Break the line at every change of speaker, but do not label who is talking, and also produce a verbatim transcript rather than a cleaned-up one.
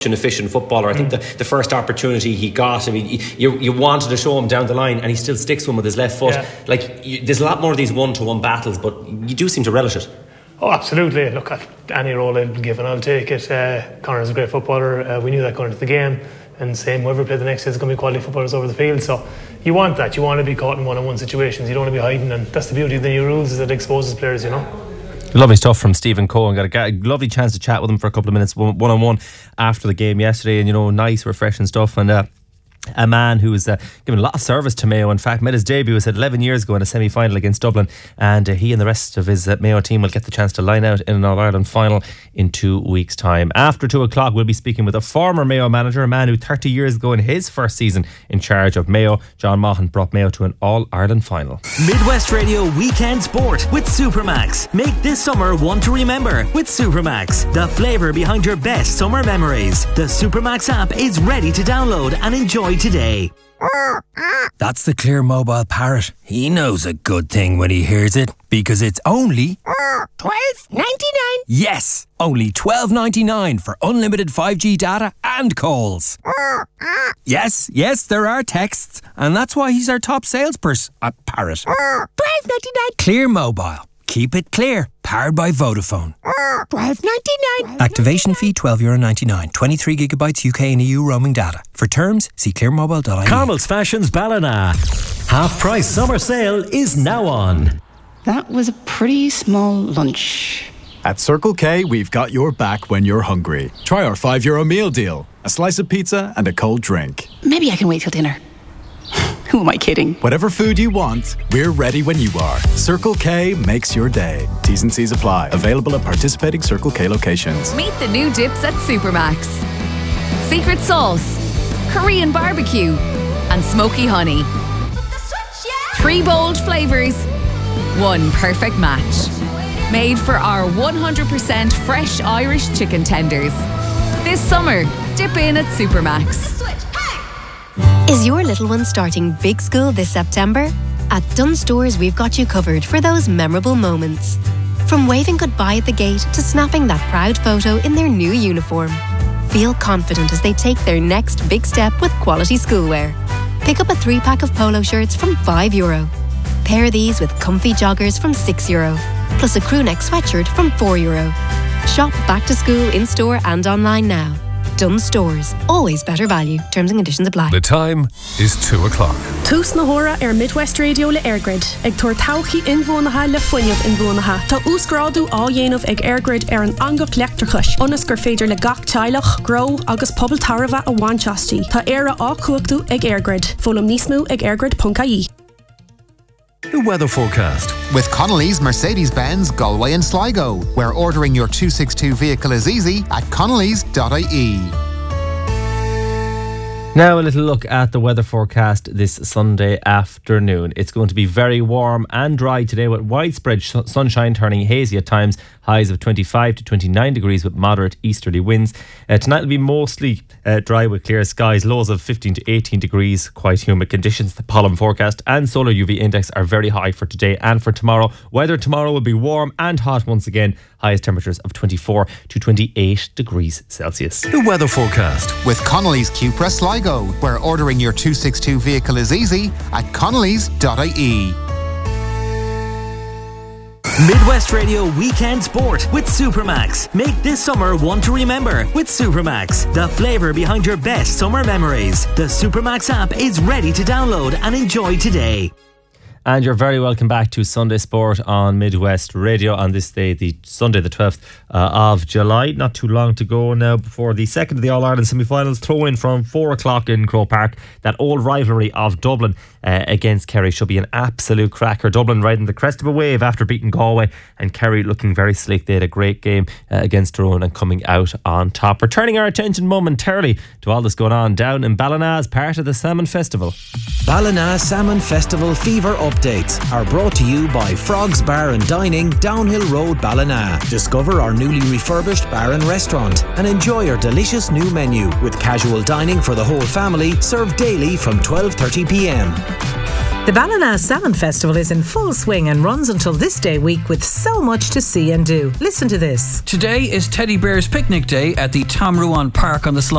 an efficient footballer. I think the, the first opportunity he got, I mean, you you wanted to show him down the line, and he still sticks one with his left foot. Yeah. Like, you, there's a lot more of these one-to-one battles, but you do seem to relish it.
Oh, absolutely. Look, at any role I'll be given, I'll take it. Uh, Connor's a great footballer. Uh, we knew that going into the game, and same whoever played the next day is going to be quality footballers over the field. So you want that. You want to be caught in one-on-one situations. You don't want to be hiding, and that's the beauty of the new rules, is that it exposes players, you know.
Lovely stuff from Stephen Cohen. Got a, a lovely chance to chat with him for a couple of minutes one on one after the game yesterday, and you know, nice, refreshing stuff. And uh, a man who was uh, given a lot of service to Mayo. In fact, made his debut, was at eleven years ago in a semi-final against Dublin, and uh, he and the rest of his uh, Mayo team will get the chance to line out in an All-Ireland final in two weeks' time. After two o'clock, we'll be speaking with a former Mayo manager, a man who thirty years ago in his first season in charge of Mayo, John Maughan, brought Mayo to an All-Ireland final.
Midwest Radio Weekend Sport with Supermax. Make this summer one to remember with Supermax, the flavour behind your best summer memories. The Supermax app is ready to download and enjoy today.
That's the Clear Mobile Parrot. He knows a good thing when he hears it, because it's only
twelve ninety-nine.
Yes, only twelve ninety-nine for unlimited five G data and calls. Yes, yes, there are texts, and that's why he's our top salesperson at Parrot.
twelve ninety-nine.
Clear Mobile. Keep it clear. Powered by Vodafone.
twelve ninety-nine.
Activation fee twelve euro ninety-nine. twenty-three gigabytes U K and E U roaming data. For terms, see clear mobile dot I E.
Carmel's Fashions Ballina. Half price summer sale is now on.
That was a pretty small lunch.
At Circle K, we've got your back when you're hungry. Try our five euro meal deal. A slice of pizza and a cold drink.
Maybe I can wait till dinner. Who am I kidding?
Whatever food you want, we're ready when you are. Circle K makes your day. T's and C's apply. Available at participating Circle K locations.
Meet the new dips at Supermax. Secret sauce, Korean barbecue, and smoky honey. Three bold flavours, one perfect match. Made for our one hundred percent fresh Irish chicken tenders. This summer, dip in at Supermax.
Is your little one starting big school this September? At Dunnes Stores, we've got you covered for those memorable moments. From waving goodbye at the gate to snapping that proud photo in their new uniform. Feel confident as they take their next big step with quality schoolwear. Pick up a three-pack of polo shirts from five euro. Pair these with comfy joggers from six euro. Plus a crew neck sweatshirt from four euro. Shop back to school in-store and online now. Dunnes Stores. Always better value. Terms and conditions apply.
The time is two o'clock.
Tús na hora ar Midwest Radio le Airgrid. Ag tuair tauchi inbhuanacha le foiineamh inbhuanacha. Tá úscrádu á dhéanamh ag Airgrid ar an angacht leachtarchais. Onas gur féidir le gach teilech, grow agus pobl tarva a bhainteastí. Tá éire á cuachú ag Airgrid. Fólam níos mó ag airgrid dot I E.
The weather forecast.
With Connolly's Mercedes-Benz, Galway and Sligo, where ordering your two sixty-two vehicle is easy at connellys dot I E.
Now a little look at the weather forecast this Sunday afternoon. It's going to be very warm and dry today with widespread sh- sunshine turning hazy at times. Highs of twenty-five to twenty-nine degrees with moderate easterly winds. Uh, tonight will be mostly uh, dry with clear skies. Lows of fifteen to eighteen degrees. Quite humid conditions. The pollen forecast and solar U V index are very high for today and for tomorrow. Weather tomorrow will be warm and hot once again. Highest temperatures of twenty-four to twenty-eight degrees Celsius.
The weather forecast.
With Connolly's Cupra Sligo, where ordering your two sixty-two vehicle is easy at connellys dot I E.
Midwest Radio Weekend Sport with Supermax. Make this summer one to remember with Supermax, the flavour behind your best summer memories. The Supermax app is ready to download and enjoy today.
And you're very welcome back to Sunday Sport on Midwest Radio on this day, the Sunday the twelfth uh, of July. Not too long to go now before the second of the All-Ireland semi-finals. Throw in from four o'clock in Croke Park. That old rivalry of Dublin uh, against Kerry should be an absolute cracker. Dublin riding the crest of a wave after beating Galway, and Kerry looking very slick. They had a great game uh, against Tyrone and coming out on top. We're turning our attention momentarily to all that's going on down in Ballina as part of the Salmon Festival.
Ballina Salmon Festival Fever updates are brought to you by Frogs Bar and Dining, Downhill Road, Ballina. Discover our newly refurbished bar and restaurant and enjoy our delicious new menu with casual dining for the whole family, served daily from twelve thirty p m.
The Ballina Salmon Festival is in full swing and runs until this day week with so much to see and do. Listen to this.
Today is Teddy Bear's Picnic Day at the Tom Ruan Park on the Sligo